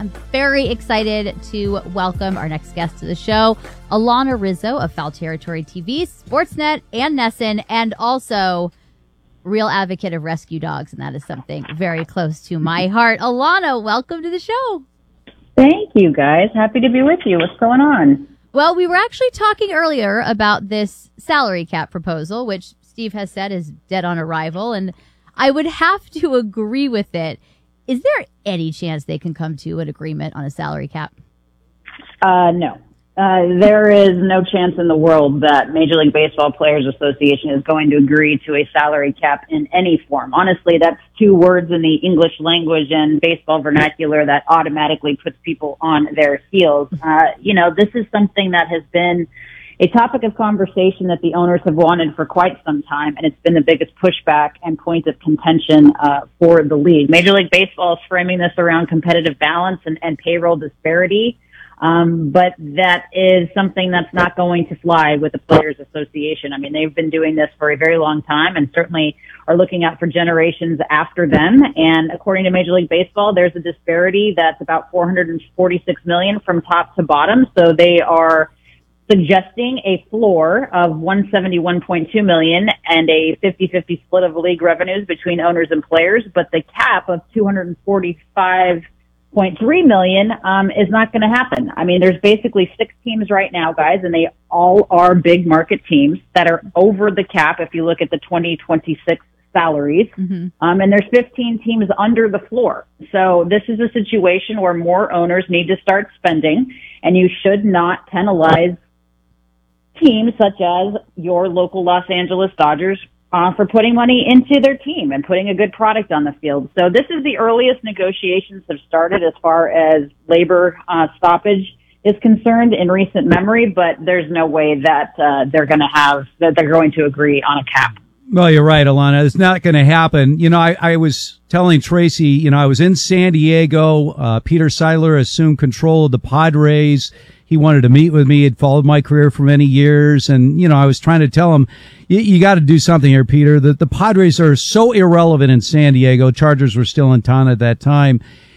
I'm very excited to welcome our next guest to the show, Alana Rizzo of Foul Territory TV, Sportsnet, and NESN, and also real advocate of rescue dogs, and that is something very close to my heart. Alana, welcome to the show. Thank you, guys. Happy to be with you. What's going on? Well, we were actually talking earlier about this salary cap proposal, which Steve has said is dead on arrival, and I would have to agree with it. Is there any chance they can come to an agreement on a salary cap? No. There is no chance in the world that Major League Baseball Players Association is going to agree to a salary cap in any form. Honestly, that's two words in the English language and baseball vernacular that automatically puts people on their heels. This is something that has been a topic of conversation that the owners have wanted for quite some time, and it's been the biggest pushback and point of contention for the league. Major League Baseball is framing this around competitive balance and payroll disparity, but that is something that's not going to fly with the Players Association. I mean, they've been doing this for a very long time and certainly are looking out for generations after them. And according to Major League Baseball, there's a disparity that's about $446 million from top to bottom. So they are suggesting a floor of $171.2 million and a 50-50 split of league revenues between owners and players, but the cap of $245.3 million is not going to happen. I mean, there's basically 6 teams right now, guys, and they all are big market teams that are over the cap if you look at the 2026 salaries. Mm-hmm. And there's 15 teams under the floor. So this is a situation where more owners need to start spending, and you should not penalize teams such as your local Los Angeles Dodgers for putting money into their team and putting a good product on the field. So this is the earliest negotiations have started as far as labor stoppage is concerned in recent memory, but there's no way that they're going to agree on a cap. Well, you're right, Alana. It's not going to happen. You know, I was telling Tracy, I was in San Diego. Peter Seidler assumed control of the Padres. He wanted to meet with me. He'd followed my career for many years. And, I was trying to tell him, you got to do something here, Peter. The Padres are so irrelevant in San Diego. Chargers were still in town at that time.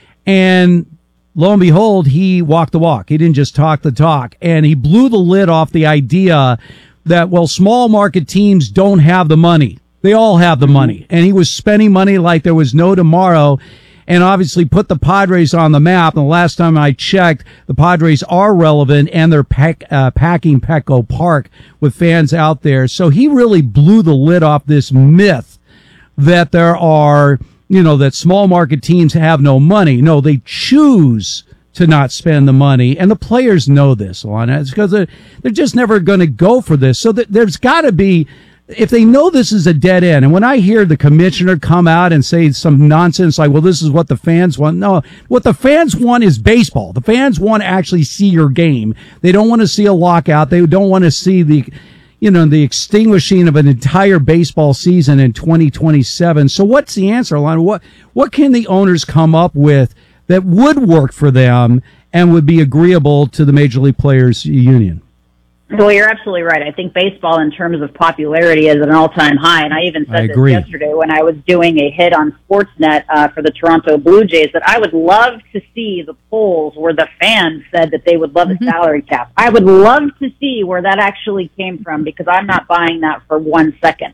And lo and behold, he walked the walk. He didn't just talk the talk. And he blew the lid off the idea that, small market teams don't have the money. They all have the money. And he was spending money like there was no tomorrow, and obviously put the Padres on the map. And the last time I checked, the Padres are relevant, and they're packing Petco Park with fans out there. So he really blew the lid off this myth that there are, that small market teams have no money. No, they choose to not spend the money, and the players know this, Alana. It's because they're just never going to go for this. So there's got to be, if they know this is a dead end, and when I hear the commissioner come out and say some nonsense like, this is what the fans want. No, what the fans want is baseball. The fans want to actually see your game. They don't want to see a lockout. They don't want to see the extinguishing of an entire baseball season in 2027. So what's the answer, Alana? What can the owners come up with that would work for them and would be agreeable to the Major League Players Union? Well, you're absolutely right. I think baseball, in terms of popularity, is at an all-time high. And I even said this yesterday when I was doing a hit on Sportsnet for the Toronto Blue Jays, that I would love to see the polls where the fans said that they would love a salary cap. I would love to see where that actually came from, because I'm not buying that for 1 second.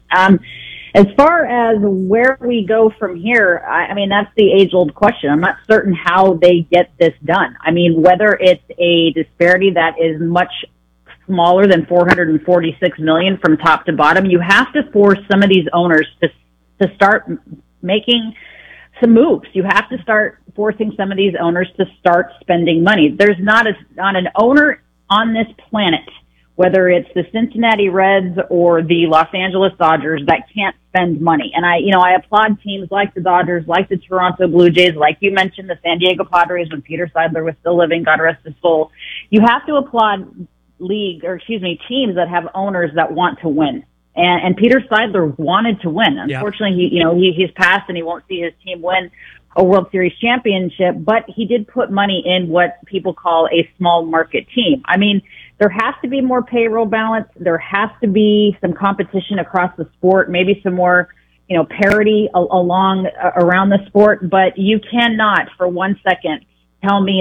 As far as where we go from here, I mean, that's the age-old question. I'm not certain how they get this done. I mean, whether it's a disparity that is much smaller than $446 million from top to bottom, you have to force some of these owners to start making some moves. You have to start forcing some of these owners to start spending money. There's not an owner on this planet, whether it's the Cincinnati Reds or the Los Angeles Dodgers, that can't spend money. And I applaud teams like the Dodgers, like the Toronto Blue Jays, like you mentioned, the San Diego Padres when Peter Seidler was still living, God rest his soul. You have to applaud teams that have owners that want to win. And Peter Seidler wanted to win. Unfortunately, he's passed and he won't see his team win a World Series championship, but he did put money in what people call a small market team. I mean, there has to be more payroll balance. There has to be some competition across the sport, maybe some more, parity around the sport, but you cannot for 1 second tell me